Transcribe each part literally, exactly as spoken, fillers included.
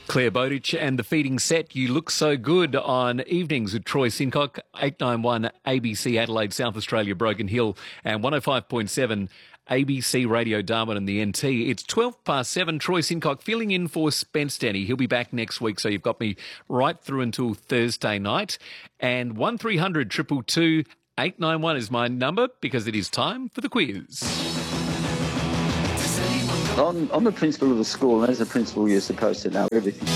Claire Bowditch and the feeding set. You look so good on evenings with Troy Sincock, eight ninety-one A B C Adelaide, South Australia, Broken Hill, and one oh five point seven A B C Radio Darwin and the N T. It's twelve past seven. Troy Sincock filling in for Spence Denny. He'll be back next week, so you've got me right through until Thursday night. And one three hundred two two two eight nine one is my number because it is time for the quiz. On, on the principal of the school, and as a principal, you're supposed to know everything.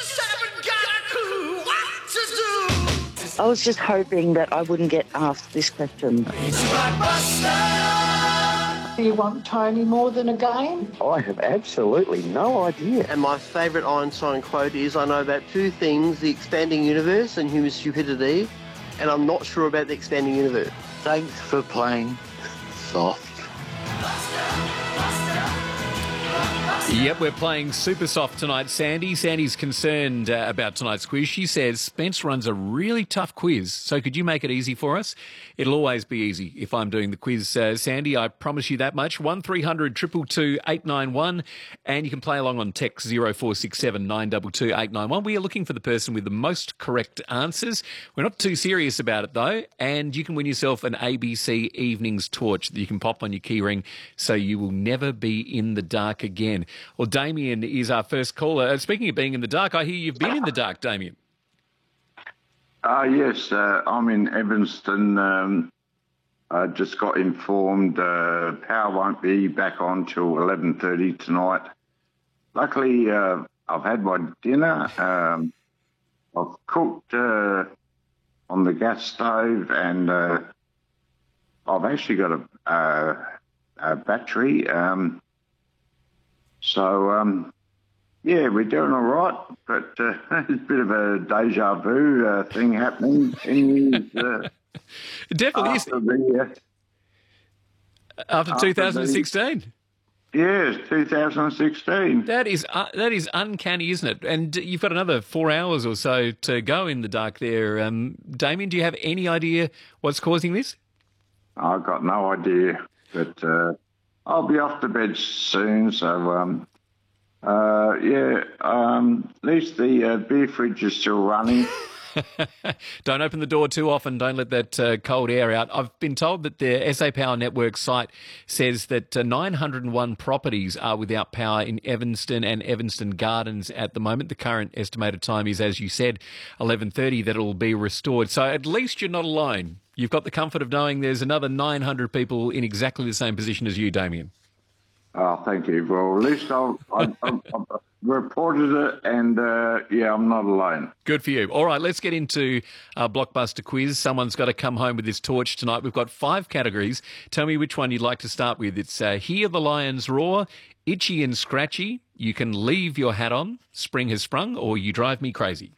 I was just hoping that I wouldn't get asked this question. Do you want Tony more than a game? I have absolutely no idea. And my favourite Einstein quote is, I know about two things, the expanding universe and human stupidity, and I'm not sure about the expanding universe. Thanks for playing soft. Yep, we're playing super soft tonight, Sandy. Sandy's concerned uh, about tonight's quiz. She says Spence runs a really tough quiz, so could you make it easy for us? It'll always be easy if I'm doing the quiz, uh, Sandy. I promise you that much. one three hundred two two two eight nine one, and you can play along on text zero four six seven nine two two eight nine one. We are looking for the person with the most correct answers. We're not too serious about it, though, and you can win yourself an A B C Evenings torch that you can pop on your keyring so you will never be in the dark again. Well, Damien is our first caller. Uh, speaking of being in the dark, I hear you've been in the dark, Damien. Uh, yes, uh, I'm in Evanston. Um, I just got informed uh, power won't be back on till eleven thirty tonight. Luckily, uh, I've had my dinner. Um, I've cooked uh, on the gas stove, and uh, I've actually got a, a, a battery. Um, So, um, yeah, we're doing all right, but uh, there's a bit of a deja vu uh, thing happening. In these, uh, it definitely after is. The, uh, after, after twenty sixteen. The, yes, twenty sixteen. That is uh, that is uncanny, isn't it? And you've got another four hours or so to go in the dark there. Um, Damien, do you have any idea what's causing this? I've got no idea, but... Uh, I'll be off to bed soon, so, um, uh, yeah, um, at least the uh, beer fridge is still running. Don't open the door too often. Don't let that uh, cold air out. I've been told that the S A Power Network site says that uh, nine hundred one properties are without power in Evanston and Evanston Gardens at the moment. The current estimated time is, as you said, eleven thirty that it'll be restored. So at least you're not alone. You've got the comfort of knowing there's another nine hundred people in exactly the same position as you, Damien. Oh, thank you. Well, at least I've, I've, I've, I've reported it, and, uh, yeah, I'm not alone. Good for you. All right, let's get into our blockbuster quiz. Someone's got to come home with this torch tonight. We've got five categories. Tell me which one you'd like to start with. It's uh, Hear the Lions Roar, Itchy and Scratchy, You Can Leave Your Hat On, Spring Has Sprung, or You Drive Me Crazy.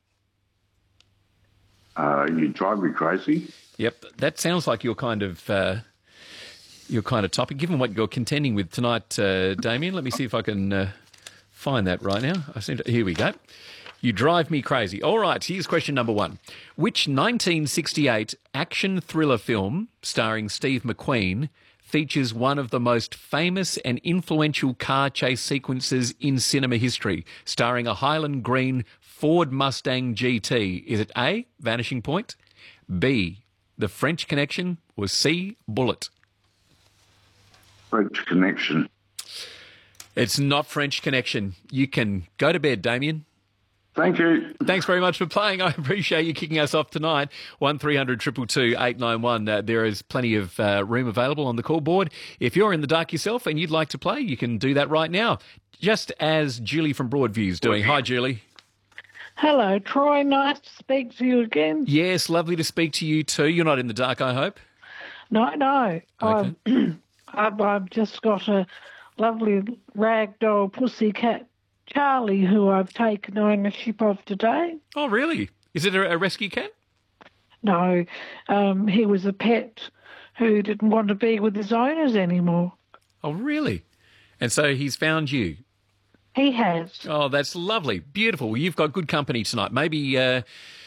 Uh, you drive me crazy. Yep, that sounds like your kind of uh, your kind of topic. Given what you're contending with tonight, uh, Damien, let me see if I can uh, find that right now. I seem to, here we go. You drive me crazy. All right, here's question number one. Which nineteen sixty-eight action thriller film starring Steve McQueen features one of the most famous and influential car chase sequences in cinema history, starring a Highland Green Ford Mustang G T? Is it A, Vanishing Point, B, The French Connection, or C, Bullet? French Connection. It's not French Connection. You can go to bed, Damien. Thank you. Thanks very much for playing. I appreciate you kicking us off tonight. one three hundred two two two eight nine one. Uh, there is plenty of uh, room available on the call board. If you're in the dark yourself and you'd like to play, you can do that right now, just as Julie from Broadview is doing. Hi, Julie. Hello, Troy. Nice to speak to you again. Yes, lovely to speak to you too. You're not in the dark, I hope? No, no. Okay. I've, I've, I've just got a lovely ragdoll pussycat, Charlie, who I've taken ownership of today. Oh, really? Is it a, a rescue cat? No, um, he was a pet who didn't want to be with his owners anymore. Oh, really? And so he's found you? He has. Oh, that's lovely. Beautiful. Well, you've got good company tonight. Maybe uh,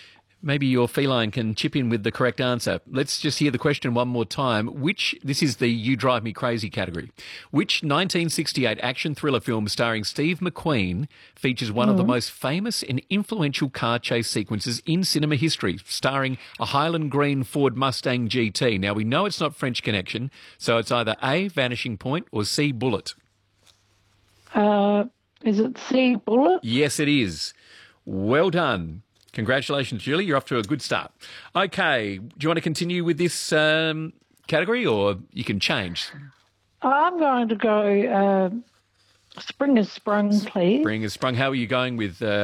Maybe your feline can chip in with the correct answer. Let's just hear the question one more time. Which, this is the You Drive Me Crazy category. Which nineteen sixty-eight action thriller film starring Steve McQueen features one mm. of the most famous and influential car chase sequences in cinema history, starring a Highland Green Ford Mustang G T? Now, we know it's not French Connection, so it's either A, Vanishing Point, or C, Bullet. Uh, is it C, Bullet? Yes, it is. Well done. Congratulations, Julie. You're off to a good start. Okay. Do you want to continue with this um, category, or you can change? I'm going to go uh, Spring has Sprung, please. Spring has Sprung. How are you going with... Uh,